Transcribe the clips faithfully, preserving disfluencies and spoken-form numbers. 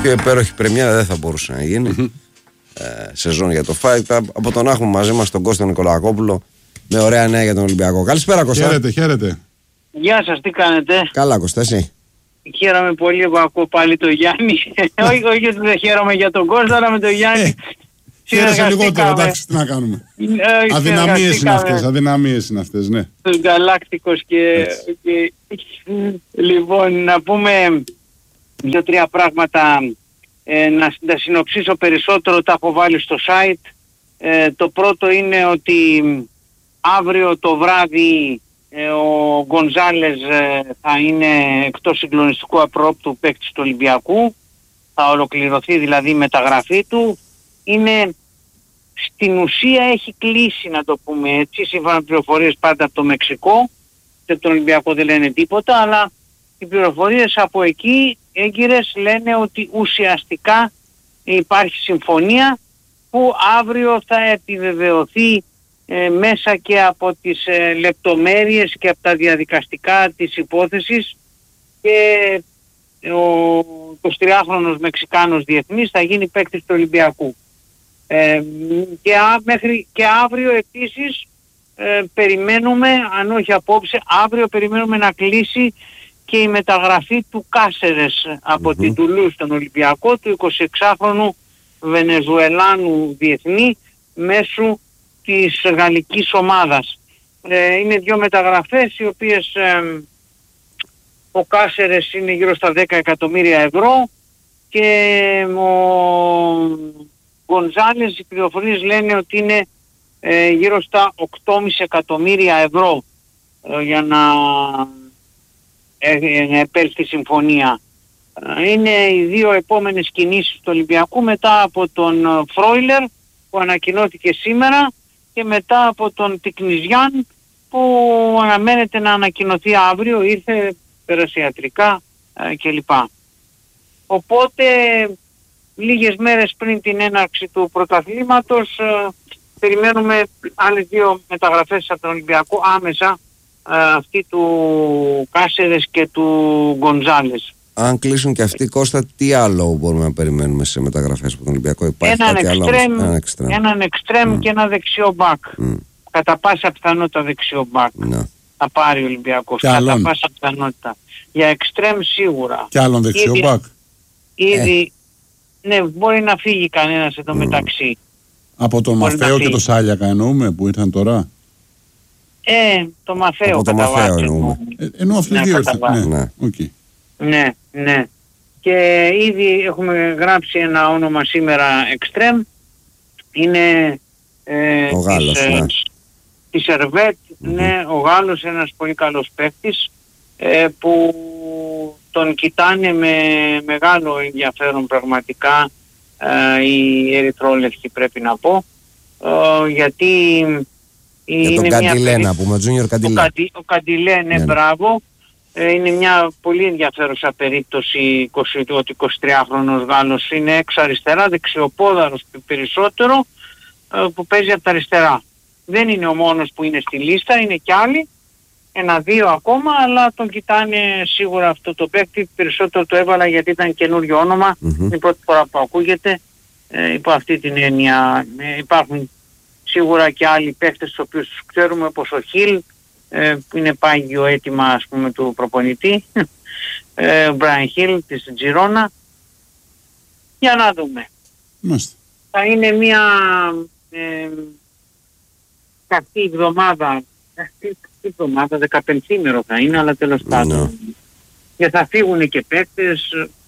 πιο υπέροχη πρεμιέρα δεν θα μπορούσε να γίνει. Mm-hmm. ε, σεζόν για το Fight. Από τον έχουμε μαζί μας τον Κώστα Νικολακόπουλο με ωραία νέα για τον Ολυμπιακό. Καλησπέρα, Κώστα. Χαίρετε, χαίρετε. Γεια σας, τι κάνετε? Καλά, Κώστα, εσύ? Χαίρομαι πολύ που ακούω πάλι τον Γιάννη. όχι, όχι ότι δεν χαίρομαι για τον Κώστα, αλλά με τον Γιάννη. Χαίρεσαι λιγότερο, εντάξει, τι να κάνουμε. Ε, αδυναμίες είναι αυτές, αδυναμίες είναι αυτές, ναι. Τους Γκαλάκτικος και, και... Λοιπόν, να πούμε δύο-τρία πράγματα, ε, να τα συνοψίσω περισσότερο, τα έχω βάλει στο site. Ε, το πρώτο είναι ότι αύριο το βράδυ ε, ο Γκονζάλες ε, θα είναι εκτός συγκλονιστικού απρόπτου παίκτης του Ολυμπιακού. Θα ολοκληρωθεί δηλαδή η μεταγραφή του. Είναι στην ουσία έχει κλείσει, να το πούμε έτσι, σύμφωνα με πληροφορίες πάντα από το Μεξικό, και τον Ολυμπιακό δεν λένε τίποτα, αλλά οι πληροφορίες από εκεί έγκυρες λένε ότι ουσιαστικά υπάρχει συμφωνία που αύριο θα επιβεβαιωθεί ε, μέσα και από τις ε, λεπτομέρειες και από τα διαδικαστικά της υπόθεσης, και ο εικοσιτριάχρονος Μεξικάνος διεθνής θα γίνει παίκτης του Ολυμπιακού. Ε, και, α, μέχρι, και αύριο επίσης ε, περιμένουμε, αν όχι απόψε, αύριο περιμένουμε να κλείσει και η μεταγραφή του Κάσερες από mm-hmm. την Τουλούζ στον Ολυμπιακό, του εικοσιεξάχρονου Βενεζουελάνου διεθνή, μέσω της γαλλικής ομάδας. Ε, είναι δύο μεταγραφές οι οποίες ε, ο Κάσερες είναι γύρω στα δέκα εκατομμύρια ευρώ και ο Γκονζάλες, οι πληροφορίες λένε ότι είναι ε, γύρω στα οκτώ κόμμα πέντε εκατομμύρια ευρώ ε, για να ε, ε, επέλθει η συμφωνία. Ε, είναι οι δύο επόμενες κινήσεις του Ολυμπιακού, μετά από τον Φρόιλερ που ανακοινώθηκε σήμερα και μετά από τον Τικνιζιάν που αναμένεται να ανακοινωθεί αύριο, ήρθε, πέρασε ιατρικά ε, κλπ. Οπότε λίγες μέρες πριν την έναρξη του πρωταθλήματος ε, περιμένουμε άλλες δύο μεταγραφές από τον Ολυμπιακό άμεσα, ε, αυτή του Κάσερες και του Γκονζάλες. Αν κλείσουν και αυτοί, Κώστα, τι άλλο μπορούμε να περιμένουμε σε μεταγραφές από τον Ολυμπιακό? Υπάρχει έναν κάτι εξτρέμ, άλλο? Έναν εξτρέμ, έναν εξτρέμ mm. και ένα δεξιό μπακ. Mm. Κατά πάσα πιθανότητα δεξιό μπακ. No. Θα πάρει ο Ολυμπιακός. Κατά πάσα πιθανότητα. Για εξτρέμ σίγουρα. Και άλλον δεξιό μπακ. Ήδη, ε. ναι, μπορεί να φύγει κανένας εδώ mm. μεταξύ. Από το Μαθαίο και το Σάλιακα εννοούμε που ήρθαν τώρα. Ε, το Μαθαίο κατά βάση εννοούμε. Ε, ενώ αυτοί δύο ήρθαν. Ναι, ναι. Okay. ναι, ναι. Και ήδη έχουμε γράψει ένα όνομα σήμερα εξτρέμ. Είναι ε, ο Γάλλος, της, ναι. ε, της Ερβέτ, mm-hmm. ναι, ο Γάλλος, ένας πολύ καλός παίκτης ε, που τον κοιτάνε με μεγάλο ενδιαφέρον πραγματικά ε, οι ερυθρόλευκοι, πρέπει να πω, ε, γιατί για είναι τον Καντιλέ, μια... να πούμε, Junior Καντιλέ. Ο, Καντι... ο Καντιλέ, ναι, ναι, μπράβο. Ε, είναι μια πολύ ενδιαφέρουσα περίπτωση ότι εικοσιτριάχρονος Γάλλος είναι εξ αριστερά, δεξιοπόδαρος περισσότερο, ε, που παίζει από τα αριστερά. Δεν είναι ο μόνος που είναι στη λίστα, είναι κι άλλοι, ένα-δύο ακόμα, αλλά τον κοιτάνε σίγουρα αυτό το παίκτη. Περισσότερο το έβαλα γιατί ήταν καινούριο όνομα, mm-hmm. είναι η πρώτη φορά που ακούγεται. Ε, υπό αυτή την έννοια ε, υπάρχουν σίγουρα και άλλοι παίκτες τους οποίους τους ξέρουμε, όπως ο Χιλ, ε, που είναι πάγιο αίτημα, ας πούμε, του προπονητή, ε, ο Μπράιν Χιλ της Τζιρόνα. Για να δούμε. Μάλιστα. Θα είναι μια ε, καυτή εβδομάδα, καυτή εβδομάδα, δεκαπενθήμερο θα είναι, αλλά τέλος πάντων. No. Και θα φύγουν και παίκτες,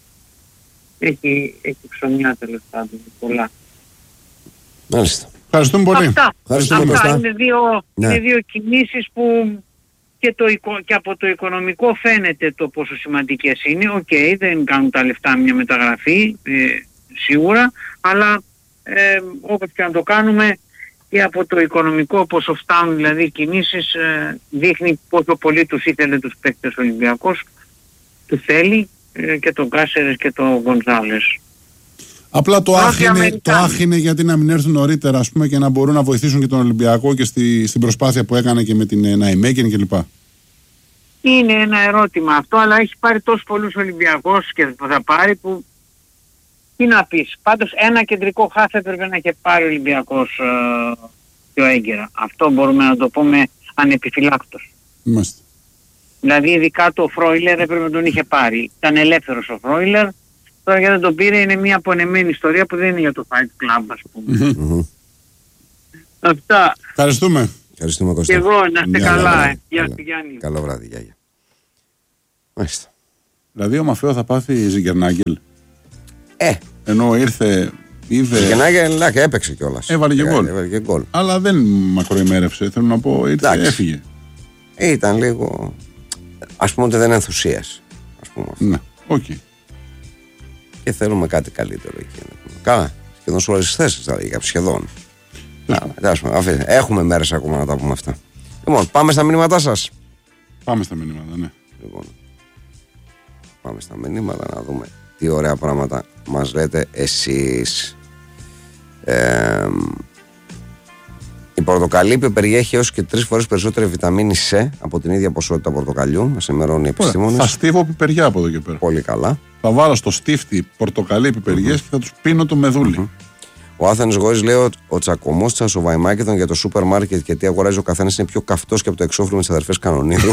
έχει, έχει ψωμιά τέλος πάντων, πολλά. Μάλιστα. Ευχαριστούμε πολύ. Αυτά, Ευχαριστούμε, αυτά είναι, δύο, ναι. είναι δύο κινήσεις που και, το, και από το οικονομικό φαίνεται το πόσο σημαντικές είναι. Οκ, okay, δεν κάνουν τα λεφτά μια μεταγραφή, ε, σίγουρα, αλλά ε, όπως και να το κάνουμε, και από το οικονομικό πόσο φτάνουν δηλαδή κινήσεις, ε, δείχνει πόσο πολύ τους ήθελε τους παίκτες Ολυμπιακός, του θέλει ε, και τον Κάσερες και τον Γκονζάλες. Απλά το άχ, είναι, το άχ είναι γιατί να μην έρθουν νωρίτερα, ας πούμε, και να μπορούν να βοηθήσουν και τον Ολυμπιακό και στη, στην προσπάθεια που έκανε και με την Ναϊμέκεν κλπ. Είναι ένα ερώτημα αυτό, αλλά έχει πάρει τόσους πολλούς Ολυμπιακούς και θα πάρει που Τι να πεις, πάντως ένα κεντρικό χάφ έπρεπε να είχε πάρει ο Ολυμπιακός ε, πιο έγκαιρα. Αυτό μπορούμε να το πούμε ανεπιφυλάκτος. Είμαστε. Δηλαδή ειδικά το Φρόιλερ έπρεπε να τον είχε πάρει. Ήταν ελεύθερος ο Φρόιλερ, τώρα γιατί δεν τον πήρε είναι μια απονεμένη ιστορία που δεν είναι για το Fight Club, ας πούμε. Mm-hmm. Αυτά. Ευχαριστούμε. Ευχαριστούμε, Κώστα. Και εγώ, να είστε Γεια, καλά. καλά. Ε. Γεια σου Γιάννη. Καλό βράδυ, γεια, γεια. Μάλιστα. Δηλαδή ο Μαφέο θα πάθει Ζιγκερνάγκελ. Ε, Ενώ ήρθε, είδε. Γεννάγια έπαιξε κιόλας. Έβαλε και γκολ. Έβαλε και γκολ. Αλλά δεν μακροημέρευσε. Θέλω να πω, ήρθε, Εντάξει. έφυγε. Ε, ήταν λίγο. Ας πούμε ότι δεν ενθουσίασε. Ας πούμε. Ναι, οκ. Okay. Και θέλουμε κάτι καλύτερο εκεί. Καλά. Σχεδόν σε όλες τις θέσεις, δηλαδή, σχεδόν. Α, έχουμε μέρες ακόμα να τα πούμε αυτά. Λοιπόν, πάμε στα μηνύματά σας. Πάμε στα μηνύματα, ναι. Λοιπόν, πάμε στα μηνύματα να δούμε τι ωραία πράγματα μας λέτε εσείς. Ε, η πορτοκαλίπη περιέχει έως και τρεις φορές περισσότερη βιταμίνη C από την ίδια ποσότητα πορτοκαλιού. Μας ενημερώνουν οι επιστήμονες. Θα στίβω πιπεριά από εδώ και πέρα. Πολύ καλά. Θα βάλω στο στίφτη πορτοκαλί πιπεριές mm-hmm. και θα τους πίνω το μεδούλι. Mm-hmm. Ο Άθενος Γόης λέει ότι ο τσακωμός της Ασοβαϊμάκεδον για το σούπερ μάρκετ και τι αγοράζει ο καθένας είναι πιο καυτός και από το εξώφυλλο με τις αδερφές Κανονίδου.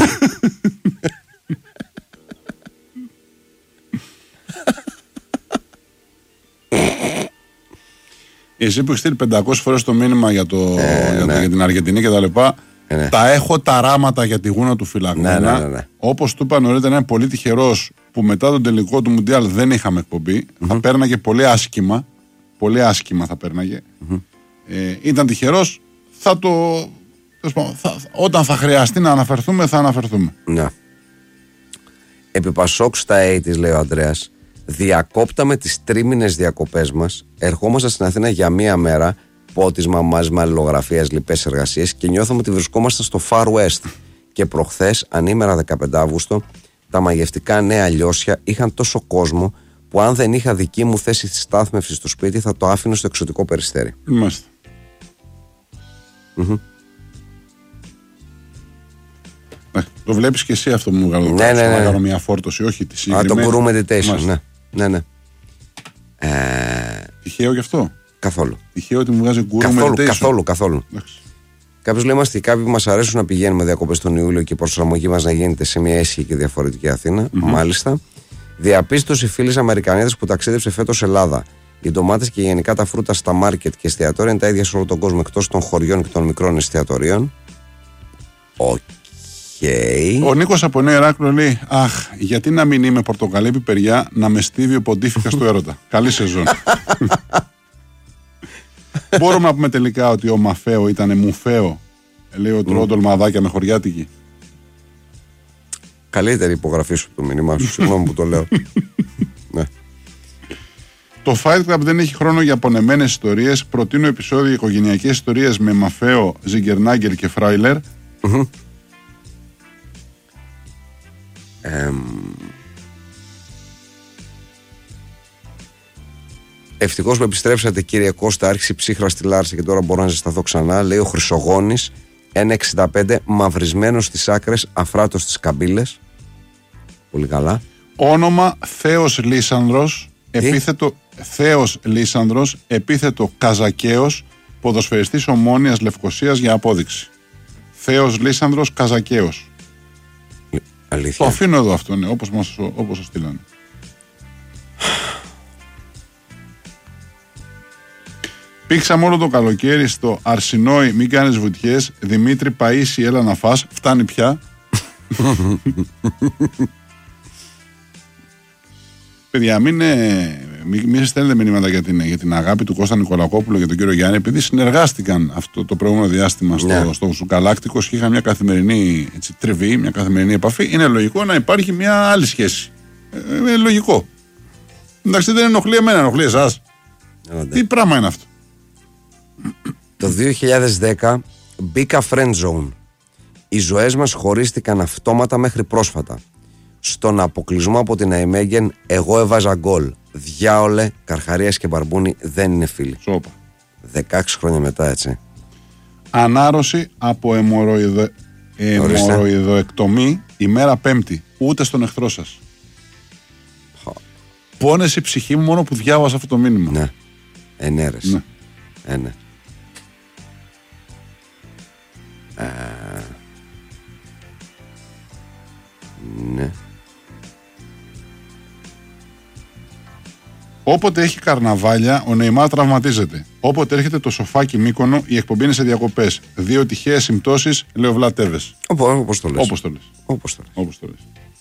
Εσύ που έχεις στείλει πεντακόσιες φορές το μήνυμα για, το, ε, για, ναι. το, για την Αργεντινή και τα λοιπά, ε, ναι. τα έχω τα ράματα για τη γούνα του φυλακμένα. Ναι, ναι, ναι, ναι. Όπως του είπα νωρίτερα, είναι πολύ τυχερός που μετά τον τελικό του Μουντιάλ δεν είχαμε εκπομπή. Mm-hmm. Θα πέρναγε πολύ άσχημα. Πολύ άσχημα θα πέρναγε. Mm-hmm. Ε, ήταν τυχερός. Θα το. Θα, όταν θα χρειαστεί να αναφερθούμε, θα αναφερθούμε. Ναι. Επί Πασόκ στα ογδόντα λέει ο Ανδρέας, διακόπταμε τις τρίμηνες διακοπές μας, ερχόμαστε στην Αθήνα για μία μέρα, πότισμα, μάζιμα, αλληλογραφίας, λοιπές εργασίες και νιώθαμε ότι βρισκόμαστε στο Far West. Και προχθές, ανήμερα δεκαπέντε Αυγούστου, τα μαγευτικά Νέα Λιώσια είχαν τόσο κόσμο που αν δεν είχα δική μου θέση στη στάθμευση στο σπίτι θα το άφηνε στο εξωτικό Περιστέρι. Είμαστε. Mm-hmm. Ναι, το βλέπεις και εσύ αυτό που μου βγάλω. Ναι, ναι, ναι. Να κάνω μια φόρτωση, όχι τη συγκεκριμένη. Α, το Guru Meditation, ναι. ναι, ναι. Ε... Τυχαίο γι' αυτό. Καθόλου. Τυχαίο ότι μου βγάζει Guru καθόλου, Meditation. Καθόλου, καθόλου. Κάποιος λέει είμαστε κάποιοι που μας αρέσουν να πηγαίνουμε διακοπές τον Ιούλιο και η προσαρμογή μας να γίνεται σε μια ήσυχη και διαφορετική Αθήνα. Mm-hmm. Μάλιστα. Διαπίστωση φίλης Αμερικανίδας που ταξίδεψε φέτος Ελλάδα. Οι ντομάτες και γενικά τα φρούτα στα μάρκετ και εστιατόρια είναι τα ίδια σε όλο τον κόσμο εκτός των χωριών και των μικρών εστιατορίων. Οκ. Okay. Ο Νίκος από Νέο Ηράκλειο λέει: αχ, γιατί να μην είμαι πορτοκαλί πιπεριά να με στίβει ο ποντίφικας του έρωτα. Καλή σεζόν. Μπορούμε να πούμε τελικά ότι ο Μαφέο ήταν μουφέο, λέει ο Τρόντολ Μαδάκια με χωριάτικη. Καλύτερη υπογραφή σου το μήνυμά σου, συγγνώμη που το λέω. Ναι. Το Fight Club δεν έχει χρόνο για πονεμένες ιστορίες. Προτείνω επεισόδιο οικογενειακές ιστορίες με Μαφέο, Ζιγκερνάγκελ και Φράιλερ. Mm-hmm. Ε, ευτυχώς που επιστρέψατε κύριε Κώστα, άρχισε η ψύχρα στη Λάρσα και τώρα μπορώ να ζεσταθώ ξανά, λέει ο Χρυσογόνης, ένα εξήντα πέντε, μαυρισμένος στις άκρες, αφράτος στις καμπύλες. Πολύ καλά. Όνομα Θέος Λίσανδρος, επίθετο Θέος Λίσανδρος, επίθετο Καζακαίος, ποδοσφαιριστής Ομόνοιας Λευκωσίας για απόδειξη. Θέος Λίσανδρος Καζακαίος. Αλήθεια. Το αφήνω εδώ αυτό, ναι, όπως μας όπως το στείλανε. Πήξαμε όλο το καλοκαίρι στο Αρσινόι, μην κάνεις βουτιές. Δημήτρη Παΐση, έλα να φας. Φτάνει πια. Παιδιά, μην, μην, μην στέλνετε μηνύματα για την, για την αγάπη του Κώστα Νικολακόπουλου και τον κύριο Γιάννη, επειδή συνεργάστηκαν αυτό το προηγούμενο διάστημα στο, yeah. στο Σουκαλάκτικος και είχαν μια καθημερινή έτσι, τριβή, μια καθημερινή επαφή. Είναι λογικό να υπάρχει μια άλλη σχέση. Ε, είναι λογικό. Εντάξει, δεν ενοχλεί εμένα, ενοχλεί εσάς. Yeah. Τι πράγμα είναι αυτό. Το δύο χιλιάδες δέκα μπήκα friend zone. Οι ζωές μας χωρίστηκαν αυτόματα μέχρι πρόσφατα. Στον αποκλεισμό από την Αϊμέγεν, εγώ έβαζα γκολ. Διάολε, Καρχαρίας και Μπαρμπούνι δεν είναι φίλοι. Σόπα. δεκαέξι χρόνια μετά, έτσι. Ανάρρωση από αιμοροειδο... αιμοροειδοεκτομή ημέρα Πέμπτη. Ούτε στον εχθρό σας. πόνεσε η ψυχή μου μόνο που διάβασα αυτό το μήνυμα. Ναι. Ενέρες. Ναι. Ε, ναι. Ε, ναι. Όποτε έχει καρναβάλια, ο Νεϊμάρ τραυματίζεται. Όποτε έρχεται το σοφάκι Μύκονο, η εκπομπή είναι σε διακοπές. Δύο τυχαίες συμπτώσεις, λέει ο Βλατέβες. Όπως το λες. Όπως το λες. Όπως το λες. Όπως το λες.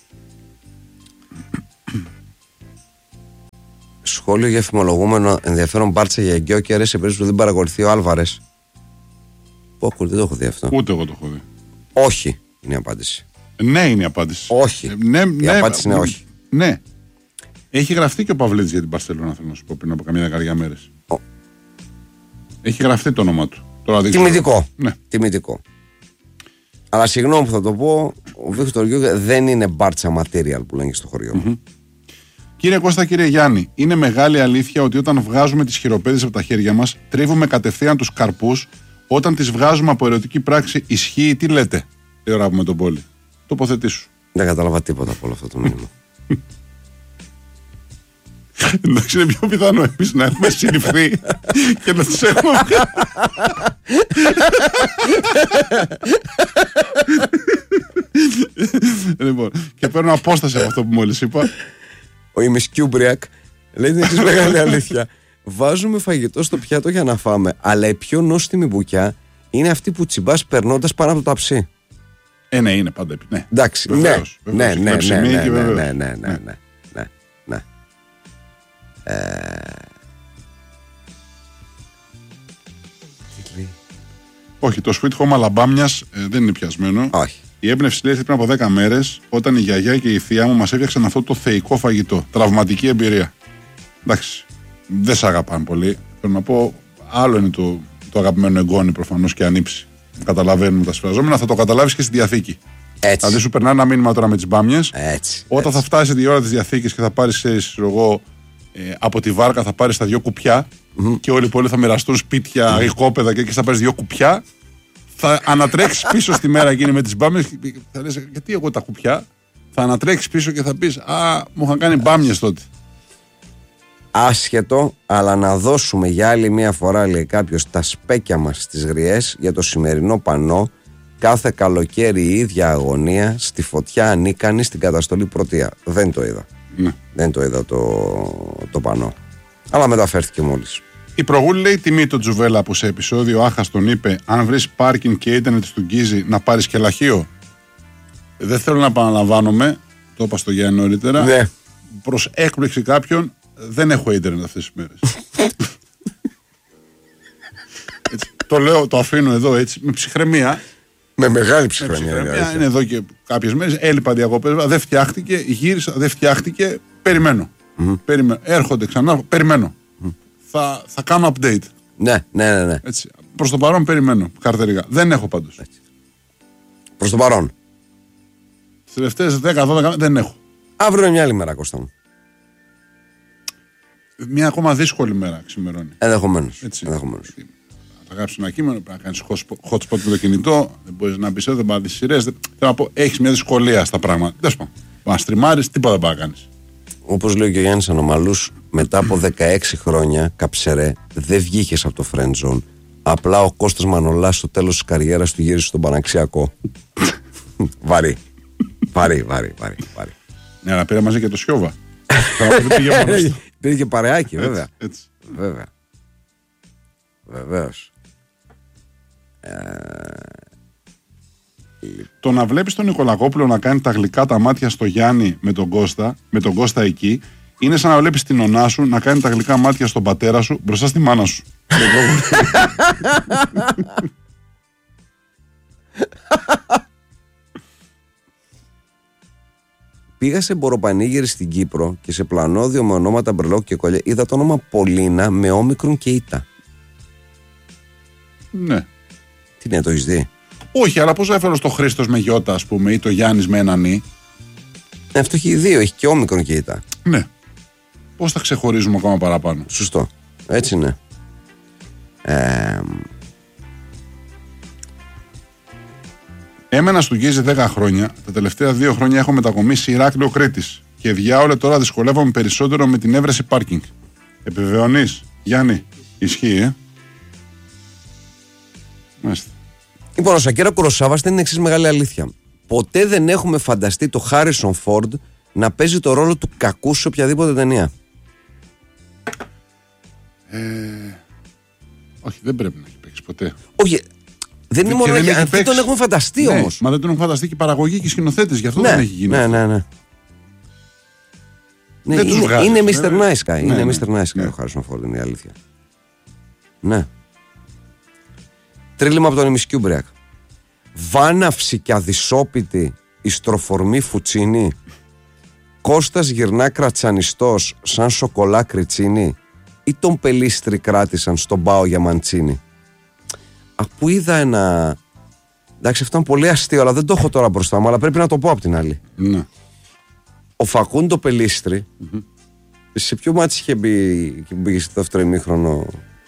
Σχόλιο για φημολογούμενο ενδιαφέρον Μπάρτσα για Γκιόκερ σε περίπτωση που δεν παρακολουθεί ο Άλβαρες. Πού δεν το έχω δει αυτό. Ούτε εγώ το έχω δει. Όχι είναι η απάντηση. Ναι, είναι η απάντηση. Όχι. Ε, ναι, η ναι, απάντηση είναι όχι. Ναι. Έχει γραφτεί και ο Παυλίτης για την Μπαρσελόνα, θέλω να σου πω, πριν από καμιά δεκαετία μέρες. Ο... Έχει γραφτεί το όνομα του. Τώρα Τιμητικό. Ναι. Τιμητικό. Αλλά συγγνώμη που θα το πω, ο Βίκτορ Γκιόκερ δεν είναι Μπάρτσα material που λένε στο χωριό. Mm-hmm. Κύριε Κώστα, κύριε Γιάννη, είναι μεγάλη αλήθεια ότι όταν βγάζουμε τις χειροπέδες από τα χέρια μας, τρίβουμε κατευθείαν τους καρπούς. Όταν τις βγάζουμε από ερωτική πράξη, ισχύει, τι λέτε. Τι ώρα με τον Πόλη. Τοποθετήσου. Δεν κατάλαβα τίποτα από όλο αυτό το μήνυμα. Εντάξει, είναι πιο πιθανό εμείς να έχουμε συλληφθεί και να τους έχουμε. Λοιπόν, και παίρνω απόσταση από αυτό που μόλις είπα. Ο Ημισκιούμπριακ λέει την εξής μεγάλη αλήθεια. Βάζουμε φαγητό στο πιάτο για να φάμε, αλλά η πιο νόστιμη μπουκιά είναι αυτή που τσιμπάς περνώντας πάνω από το ταψί. Ε, ναι, είναι πάντα. Ναι. Εντάξει, βεβαίως, ναι, βεβαίως, ναι, ναι, ναι, ναι, και ναι, βεβαίως. ναι, ναι, ναι, ναι, ναι, ναι. Ε... Όχι, το Sweet Home Αλαμπάμιας ε, δεν είναι πιασμένο. Όχι. Η έμπνευση λέει πριν από δέκα μέρες, όταν η γιαγιά και η θεία μου μας έφτιαξαν αυτό το θεϊκό φαγητό. Τραυματική εμπειρία. Εντάξει, δεν σε αγαπάνε πολύ. Θέλω να πω, άλλο είναι το, το αγαπημένο εγγόνι προφανώς και ανήψη. Καταλαβαίνουμε τα συμφραζόμενα, θα το καταλάβεις και στη διαθήκη. Έτσι. Δηλαδή σου περνάει ένα μήνυμα τώρα με τις μπάμιες. Έτσι. Όταν έτσι. θα φτάσει τη ώρα της διαθήκης και θα πάρεις, ξέρεις, εγώ, ε, από τη βάρκα θα πάρεις τα δυο κουπιά mm-hmm. και όλοι οι πόλοι θα μοιραστούν σπίτια, mm-hmm. οικόπεδα και εκεί θα πάρεις δυο κουπιά. Θα ανατρέξεις πίσω στη μέρα εκείνη με τις μπάμιες. Θα λες, γιατί εγώ τα κουπιά. Θα ανατρέξεις πίσω και θα πεις, α, μου είχαν κάνει μπάμιες τότε. Άσχετο, αλλά να δώσουμε για άλλη μια φορά, λέει κάποιος, τα σπέκια μας στις γριές για το σημερινό πανό. Κάθε καλοκαίρι η ίδια αγωνία, στη φωτιά ανίκανη, στην καταστολή πρωτεία. Δεν το είδα. Ναι. Δεν το είδα το, το πανό. Αλλά μεταφέρθηκε μόλις. Η προγούλη λέει τιμή το Τζουβέλα που σε επεισόδιο Άχας τον είπε, αν βρεις πάρκινγκ και ίντερνετ στον Γκίζι να πάρεις και λαχείο. Δεν θέλω να επαναλαμβάνομαι, το είπα στο Γιάννη νωρίτερα. Ναι. Προς έκπληξη κάποιον, δεν έχω ίντερνετ αυτές τις μέρες. Έτσι, το λέω, το αφήνω εδώ έτσι, με ψυχραιμία. Με μεγάλη Με ψυχραιμία. ψυχραιμία. Είναι εδώ και κάποιες μέρες, έλειπα διακοπές, δεν φτιάχτηκε, γύρισα, δεν φτιάχτηκε, περιμένω. Mm-hmm. περιμένω. Έρχονται ξανά, περιμένω. Mm-hmm. Θα, θα κάνω update. Ναι, ναι, ναι. ναι. Έτσι. Προς το παρόν περιμένω καρτερικά. Δεν έχω πάντως. Έτσι. Προς το παρόν. Τις τελευταίες δέκα δώδεκα δεν έχω. Αύριο είναι μια άλλη μέρα, Κώστα μου. Μια ακόμα δύσκολη μέρα ξημερώνει. Ενδεχομένως. Ενδεχομένως. Θα γράψεις ένα κείμενο, πρέπει να κάνεις hotspot με το κινητό, δεν μπορείς να πεις εδώ, δεν μπορεί να δεις σειρές. Θέλω να πω, έχεις μια δυσκολία στα πράγματα. Δεν σου πω. Να στριμάρεις, τίποτα δεν πάει να κάνεις. Όπως λέει και ο Γιάννης Ανομαλούς, μετά από δεκαέξι χρόνια, καψερέ, δεν βγήκες από το friend zone. Απλά ο Κώστας Μανολάς στο τέλος της καριέρας του γύρισε στον Παναξιακό. Βαρύ. Βαρύ, βαρύ, βαρύ, βαρύ. Ναι, αλλά πήρα μαζί και το Σιώβα. Πήρε και παρεάκι, βέβαια. Έτσι. Βέβαια. Βεβαίως. Ε... Το να βλέπεις τον Νικολακόπουλο να κάνει τα γλυκά τα μάτια στο Γιάννη με τον Κώστα, με τον Κώστα εκεί, είναι σαν να βλέπεις την ονά σου να κάνει τα γλυκά μάτια στον πατέρα σου μπροστά στη μάνα σου. Πήγα σε μποροπανήγυρη στην Κύπρο και σε πλανόδιο με ονόματα μπρελόκ και κολλιά είδα το όνομα Πολίνα με όμικρον και ήττα. Ναι. Τι είναι, το έχεις δει? Όχι, αλλά πώς έφερε το Χρήστος με γιώτα, ας πούμε, ή το Γιάννης με έναν ή. Ε, αυτό έχει δύο, έχει και όμικρον και ήττα. Ναι. Πώς θα ξεχωρίζουμε ακόμα παραπάνω? Σωστό. Έτσι είναι. Ε... Έμενα στο Γκίζι δέκα χρόνια. Τα τελευταία δύο χρόνια έχω μετακομίσει Ηράκλειο Κρήτης. Και διάολε τώρα δυσκολεύομαι περισσότερο με την έβρεση πάρκινγκ. Επιβεβαιώνεις, Γιάννη? Ισχύει, ε? Μάλιστα. Λοιπόν, ο Σακύρα Κουροσάβας είναι εξής μεγάλη αλήθεια. Ποτέ δεν έχουμε φανταστεί το Χάρισον Φόρντ να παίζει το ρόλο του κακού σε οποιαδήποτε ταινία. Ε, όχι, δεν πρέπει να έχει παίξει ποτέ. Όχι, δεν είναι μόνο δεν αν δεν τον έχουμε φανταστεί, ναι, όμως. Μα δεν τον έχουν φανταστεί και οι παραγωγοί και οι σκηνοθέτες, γι' αυτό Ναι, δεν έχει γίνει. ναι, ναι, ναι. Ναι, Δεν τους είναι, βγάζεις, είναι ναι, μίστερ ναι. Nice Guy. Ναι, Είναι ναι, Mr. Nice Guy ναι. ο Χάρισον Φόρντ, είναι η αλήθεια. Ναι. Τρίλημα από τον ημισκιούμπριακ. Βάναυση και αδυσόπιτη ιστροφορμή Φουτσίνη. Κώστας γυρνά κρατσανιστός σαν σοκολά κριτσίνη, ή τον Πελίστρη κράτησαν στον Πάο για Μαντσίνη. Αφού είδα ένα... Εντάξει, αυτό είναι πολύ αστείο, αλλά δεν το έχω τώρα μπροστά μου, αλλά πρέπει να το πω απ' την άλλη. Ναι. Ο Φακούντο Πελίστρη, mm-hmm. σε ποιο μάτι είχε μπει και μπήκε στο δεύτερο ημίχρονο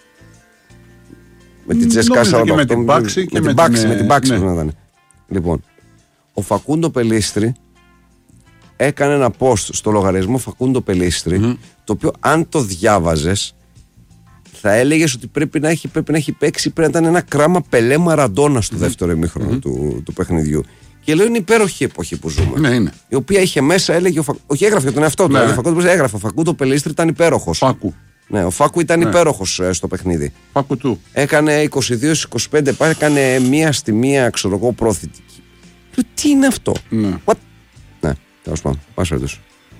με την Τζέσκα σαράντα οκτώ, με την Μπάξη με την Μπάξη, με την Μπάξη ναι. ήταν. Λοιπόν, ο Φακούντο Πελίστρη έκανε ένα post στο λογαριασμό Φακούντο Πελίστρη, mm-hmm. το οποίο αν το διάβαζες θα έλεγες ότι πρέπει να έχει, πρέπει να έχει παίξει, πρέπει να ήταν ένα κράμα Πελέ Μαραντόνα στο mm-hmm. δεύτερο ημίχρονο mm-hmm. του, του παιχνιδιού. Και λέω είναι υπέροχη εποχή που ζούμε. Ναι, είναι. Η οποία είχε μέσα, έλεγε. Ο Φα... Όχι, έγραφε τον εαυτό του. Ναι. Δηλαδή, Φακούντο έγραφε. Ο Φακούντο Πελίστρη ήταν υπέροχος. Φάκου. Ναι, ο Φάκου ήταν ναι. υπέροχος ε, στο παιχνίδι. Φάκου του. Έκανε είκοσι δύο είκοσι πέντε, έκανε μία στη μία, ξέρω εγώ, προθετική. Λέω, τι είναι αυτό. Ναι. What? Ναι, τέλος πάντων. Πας φέτος.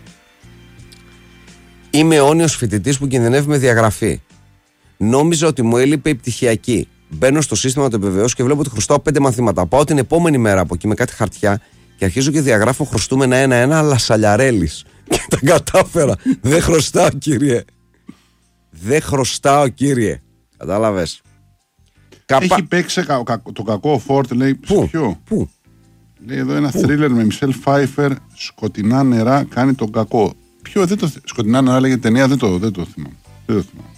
Είμαι αιώνιος φοιτητής που κινδυνεύει με διαγραφή. Νόμιζα ότι μου έλειπε η πτυχιακή. Μπαίνω στο σύστημα του επιβεβαιώσω και βλέπω ότι χρωστάω πέντε μαθήματα. Πάω την επόμενη μέρα από εκεί με κάτι χαρτιά και αρχίζω και διαγράφω χρωστούμενα ένα-ένα, αλλά σαλιαρέλης. Και τα κατάφερα. Δεν χρωστάω, κύριε. Δεν χρωστάω, κύριε. Κατάλαβες. Έχει Καπα... παίξει το κακό Φόρτ, λέει. Πού? Ποιο? Πού? Λέει εδώ ένα θρίλερ με Μισελ Φάιφερ, σκοτεινά νερά, κάνει τον κακό. Ποιο? Δεν το... Σκοτεινά νερά λέγεται ταινία, δεν το, δεν το θυμάμαι. Δεν το θυμάμαι.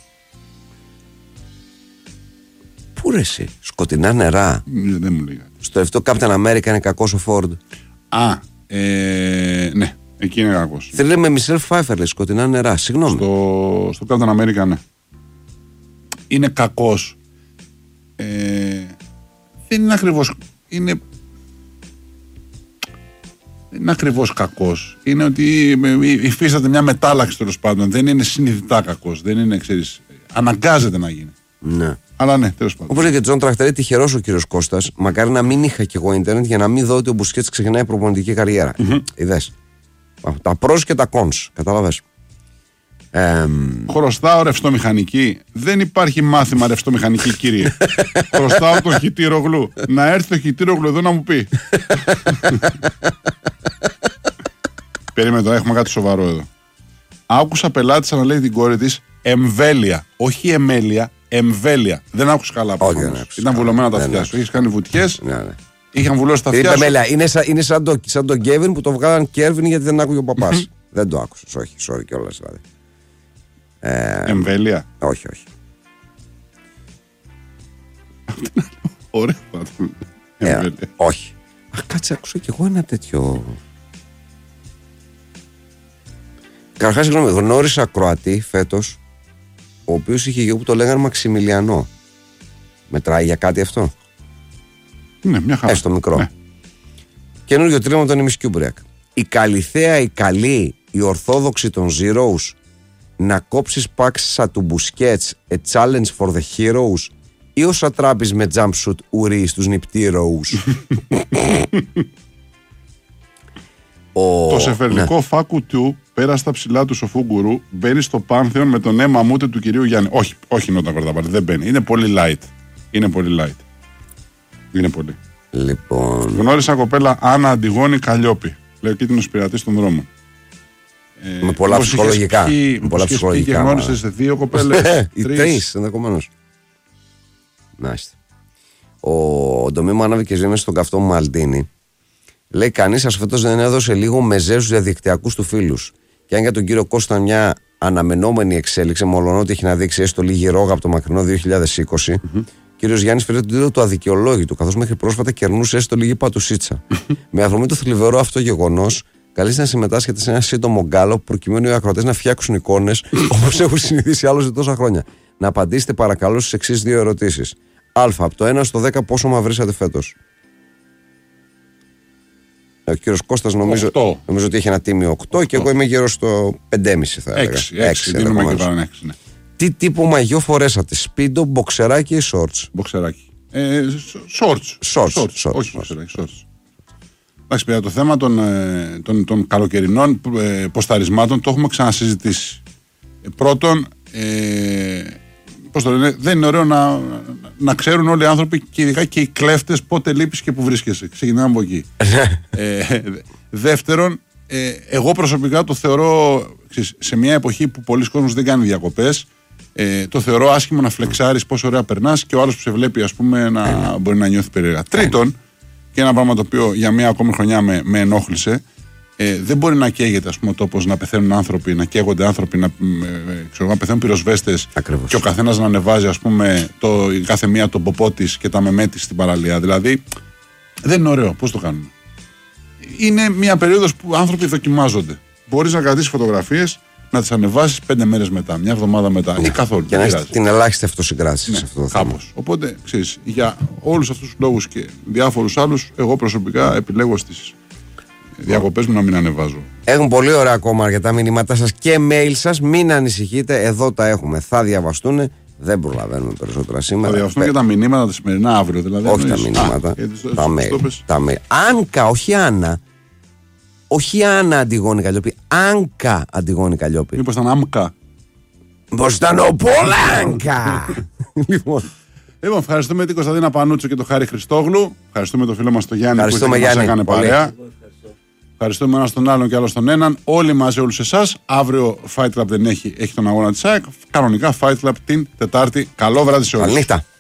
Πού ρε εσύ, σκοτεινά νερά. Δεν, δεν μου λέει. Στο αυτό Captain America είναι κακός ο Φόρντ. Α, ε, ναι, εκεί είναι κακός. Θέλει με Μισελ Φάιφερ, λέει, σκοτεινά νερά, συγγνώμη. Στο, στο Captain America, ναι. Είναι κακός. Ε, δεν είναι ακριβώς. Είναι. Δεν είναι ακριβώς κακός. Είναι ότι υφίσταται μια μετάλλαξη τέλος πάντων. Δεν είναι συνειδητά κακός. Δεν είναι, ξέρεις, αναγκάζεται να γίνει. Ναι. Αλλά ναι, τέλος πάντων. Όπως λέει και Τζον Τραχτερή, τυχερός ο κύριος Κώστας. Μακάρι να μην είχα κι εγώ ίντερνετ για να μην δω ότι ο Μπουσκέτς ξεκινάει προπονητική καριέρα. Mm-hmm. Είδες. Τα pros και τα cons. Κατάλαβες. Ε, Χρωστάω ρευστομηχανική. Δεν υπάρχει μάθημα ρευστομηχανική, κύριε. Χρωστάω το Χιτήρογλου. Να έρθει το Χιτήρογλου εδώ να μου πει. Περίμενε τώρα, έχουμε κάτι σοβαρό εδώ. Άκουσα πελάτησα να λέει την κόρη της εμβέλεια. Όχι εμέλεια, εμβέλεια. Δεν άκουσα καλά. Όχι, ήταν βουλωμένα τα αυτιά σου. Είχες κάνει βουτιές. Ναι, ναι. Είχαν βουλώσει τα αυτιά σου. Εμβέλεια. Είναι, σαν, είναι σαν, το, σαν τον Κέβιν που το βγάλαν Κέρβιν γιατί δεν άκουγε ο παπάς. Δεν το άκουσες. Όχι, sorry κιόλας δηλαδή. Ε, εμβέλεια. Όχι, όχι. Ωραία. Ε, όχι. Αχ, κάτσε, άκουσα κι εγώ ένα τέτοιο. Καταρχάς, συγγνώμη, γνώρισα Κροατή φέτος, ο οποίος είχε γιο που το λέγανε Μαξιμιλιανό. Μετράει για κάτι αυτό? Ναι, μια χαρά. Έστω μικρό. Ναι. Καινούργιο τρίμα από τον Ημισκιούμπριακ. Η Καλιθέα, η καλή, η ορθόδοξη των Zeros, να κόψεις πάξισα του Μπουσκέτς, a challenge for the heroes, ή ο Σατράπης με jumpsuit ουρί στους νυπτήροους. Ο... Το σεφερνικό ναι. Φάκου του πέρα στα ψηλά του σοφού γκουρού μπαίνει στο πάνθεον με τον αίμα μούτε του κυρίου Γιάννη. Όχι, όχι Νότα Κορδαπάρη, δεν μπαίνει. Είναι πολύ light. Είναι πολύ light. Είναι πολύ. Λοιπόν. Γνώρισα κοπέλα Άννα Αντιγόνη Καλλιόπη. Λέει ο κίτρινος πειρατής των δρόμων. Ε, με πολλά ψυχολογικά. Πιει, με πολλά ψυχολογικά. Και γνώρισες σε δύο κοπέλες. Οι τρεις ενδεχομένως. Μάλιστα. Ο Ντομή μου άναβε και ζει μέσα στον καυτό μου Μαλτίνη. Λέει κανείς σας φέτος δεν έδωσε λίγο μεζέ στους διαδικτυακούς του φίλους. Και αν για τον κύριο Κώστα μια αναμενόμενη εξέλιξη, μολονότι έχει να δείξει έστω λίγη ρόγα από το μακρινό δύο χιλιάδες είκοσι, mm-hmm. ο κύριος Γιάννης φέρει τον τίτλο του αδικαιολόγητου, καθώς μέχρι πρόσφατα κερνούσε έστω λίγη πατουσίτσα. Με αφορμή το θλιβερό αυτό γεγονός, καλείστε να συμμετάσχετε σε ένα σύντομο γκάλωπ προκειμένου οι ακροατές να φτιάξουν εικόνες όπως έχουν συνηθίσει άλλωστε τόσα χρόνια. Να απαντήσετε παρακαλώ στις εξής δύο ερωτήσεις. Α. Από το ένα στο δέκα πόσο μαυρίσατε φέτος? Ο κύριος Κώστας νομίζω, νομίζω ότι έχει ένα τίμιο οκτώ και εγώ είμαι γύρω στο πέντε κόμμα πέντε θα έλεγα. έξι, έξι, δίνουμε και πάνω έξι, ναι. Τι τύπο μαγιό φορέσατε? Σπίντο, μποξεράκι ή shorts? Μποξεράκι. Ε, shorts. Shorts. shorts. shorts. Όχι μποξεράκι, shorts. Εντάξει, παιδιά, το θέμα των, των, των καλοκαιρινών ε, ποσταρισμάτων το έχουμε ξανασυζητήσει. Ε, πρώτον, ε, πώς το λένε, δεν είναι ωραίο να, να ξέρουν όλοι οι άνθρωποι και ειδικά και οι κλέφτες πότε λείπεις και που βρίσκεσαι. Ξεκινάμε από εκεί. ε, δεύτερον, ε, εγώ προσωπικά το θεωρώ ξέρεις, σε μια εποχή που πολλοί κόσμος δεν κάνει διακοπές, ε, το θεωρώ άσχημο να φλεξάρεις πόσο ωραία περνάς και ο άλλος που σε βλέπει ας πούμε να μπορεί να νιώθει περίεργα. Τρίτον, και ένα πράγμα το οποίο για μια ακόμη χρονιά με, με ενόχλησε, ε, δεν μπορεί να καίγεται ας πούμε, ο τόπος να πεθαίνουν άνθρωποι, να καίγονται άνθρωποι, να, ε, ξέρω, να πεθαίνουν πυροσβέστες και ο καθένας να ανεβάζει ας πούμε, το, κάθε μία τον ποπό της και τα μεμέ της στην παραλία. Δηλαδή δεν είναι ωραίο. Πώς το κάνουμε? Είναι μια περίοδος που άνθρωποι δοκιμάζονται. Μπορείς να κρατήσεις φωτογραφίες, να τις ανεβάσεις πέντε μέρες μετά, μια εβδομάδα μετά ή καθόλου. Και να έχεις την ελάχιστη αυτοσυγκράτηση ναι, σε αυτό το κάπως. θέμα. Οπότε, ξέρεις, για όλους αυτούς τους λόγους και διάφορους άλλους, εγώ προσωπικά επιλέγω στις διακοπές μου να μην ανεβάζω. Έχουν πολύ ωραία ακόμα αρκετά μηνύματά σας και mail σας. Μην ανησυχείτε, εδώ τα έχουμε. Θα διαβαστούν. Δεν προλαβαίνουμε περισσότερα σήμερα. Θα διαβαστούν και τα μηνύματα τα σημερινά αύριο. Δηλαδή, όχι τα μηνύματα. Α, τα mail. Τα mail. Άνκα, όχι Άννα. Όχι Άννα Αντιγόνη Καλλιόπη. Άνκα Αντιγόνη Καλλιόπη. Μήπως ήταν Άμκα? Μήπως ήταν ο Πολάνκα. Λοιπόν. Λοιπόν, ευχαριστούμε την Κωνσταντίνα Πανούτσο και τον Χάρη Χριστόγλου. Ευχαριστούμε τον φίλο μας τον Γιάννη που μας έκανε παρέα. Ευχαριστούμε ένας τον άλλον και άλλο τον έναν. Όλοι μαζί, όλους εσάς. Αύριο Fight Club δεν έχει, έχει τον αγώνα της ΑΕΚ. Κανονικά Fight Club την Τετάρτη. Καλό βράδυ σε όλους. Καληνύχτα.